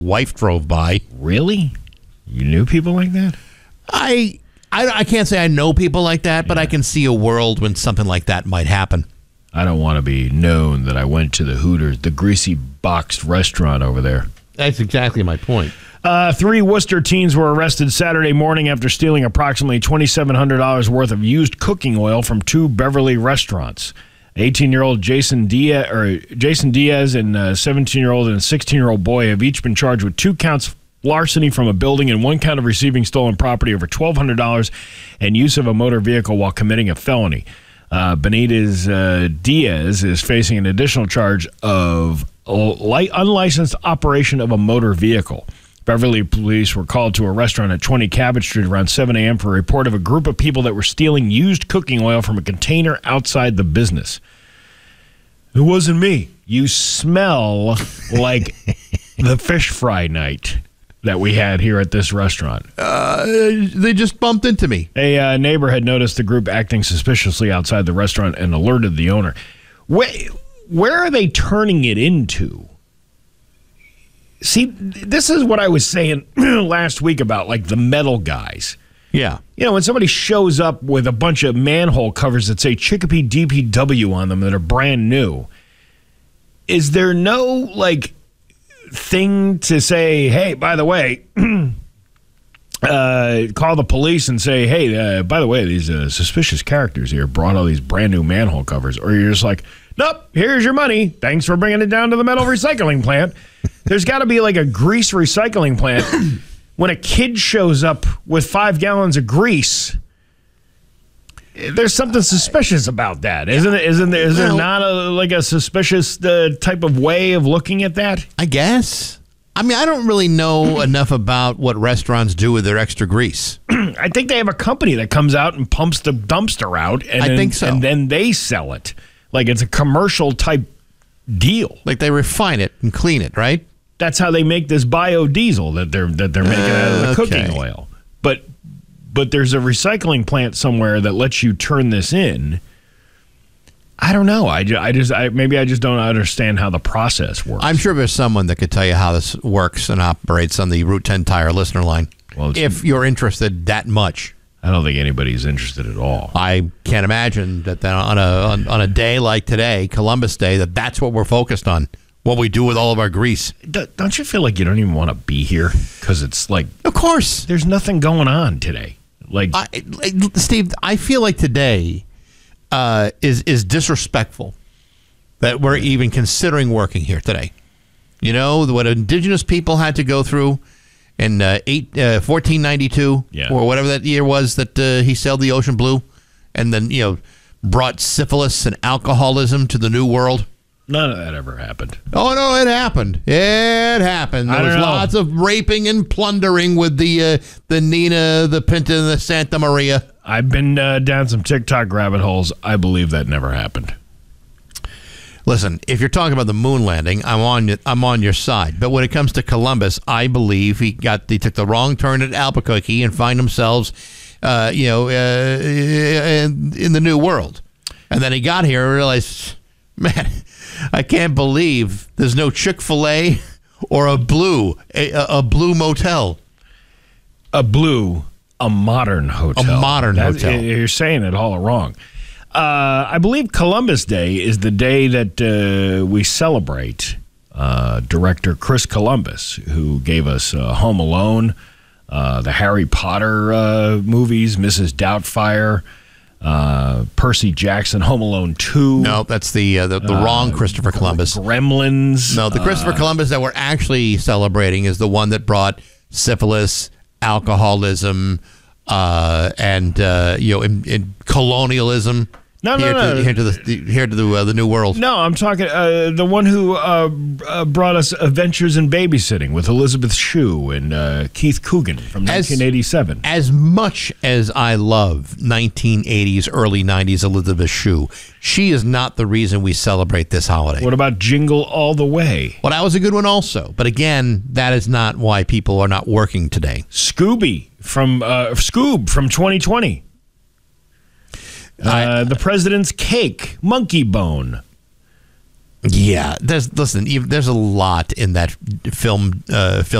wife drove by. Really? You knew people like that? I can't say I know people like that, but I can see a world when something like that might happen. I don't want to be known that I went to the Hooters, the greasy boxed restaurant over there. That's exactly my point. 3 Worcester teens were arrested Saturday morning after stealing approximately $2,700 worth of used cooking oil from 2 Beverly restaurants. 18-year-old Jason Diaz and 17-year-old and 16-year-old boy have each been charged with 2 counts of larceny from a building and 1 count of receiving stolen property over $1,200 and use of a motor vehicle while committing a felony. Benitez Diaz is facing an additional charge of unlicensed operation of a motor vehicle. Beverly police were called to a restaurant at 20 Cabot Street around 7 a.m. for a report of a group of people that were stealing used cooking oil from a container outside the business. It wasn't me. You smell like the fish fry night that we had here at this restaurant. They just bumped into me. A neighbor had noticed the group acting suspiciously outside the restaurant and alerted the owner. Where are they turning it into? See, this is what I was saying last week about, like, the metal guys. Yeah. You know, when somebody shows up with a bunch of manhole covers that say Chicopee DPW on them that are brand new, is there no, like, thing to say, hey, by the way, call the police and say, hey, by the way, these suspicious characters here brought all these brand new manhole covers? Or you're just like, nope, here's your money. Thanks for bringing it down to the metal recycling plant. There's got to be like a grease recycling plant. When a kid shows up with 5 gallons of grease, there's something suspicious about that, isn't it? Is there not a suspicious type of way of looking at that? I guess. I mean, I don't really know enough about what restaurants do with their extra grease. I think they have a company that comes out and pumps the dumpster out, and I think so. And then they sell it. Like it's a commercial type deal. Like they refine it and clean it, right? That's how they make this biodiesel that they're making out of the cooking oil. But there's a recycling plant somewhere that lets you turn this in. I don't know. Maybe I just don't understand how the process works. I'm sure there's someone that could tell you how this works and operates on the Route 10 Tire listener line. Well, if you're interested that much. I don't think anybody's interested at all. I can't imagine that on a day like today, Columbus Day, that's what we're focused on. What we do with all of our grease. Don't you feel like you don't even want to be here? Because it's like... Of course. There's nothing going on today. Steve, I feel like today is disrespectful that we're even considering working here today. You know, what indigenous people had to go through in 1492 or whatever that year was that he sailed the ocean blue and then, brought syphilis and alcoholism to the New World. None of that ever happened. Oh, no, it happened. It happened. There was lots of raping and plundering with the Nina, the Pinta, and the Santa Maria. I've been down some TikTok rabbit holes. I believe that never happened. Listen, if you're talking about the moon landing, I'm on your side. But when it comes to Columbus, I believe he took the wrong turn at Albuquerque and find themselves, in the New World. And then he got here and realized, man, I can't believe there's no Chick-fil-A or a Blue motel. A modern hotel. A modern hotel. You're saying it all wrong. I believe Columbus Day is the day that we celebrate director Chris Columbus, who gave us Home Alone, the Harry Potter movies, Mrs. Doubtfire, Percy Jackson, Home Alone 2. No, that's the wrong Christopher Columbus. Gremlins. No, the Christopher Columbus that we're actually celebrating is the one that brought syphilis, alcoholism, and in colonialism. No. Here to the New World. No, I'm talking the one who brought us Adventures in Babysitting with Elizabeth Shue and Keith Coogan from 1987. As much as I love 1980s, early 90s Elizabeth Shue, she is not the reason we celebrate this holiday. What about Jingle All the Way? Well, that was a good one also. But again, that is not why people are not working today. Scoob from 2020. The President's Cake, Monkey Bone. Yeah, there's a lot in that film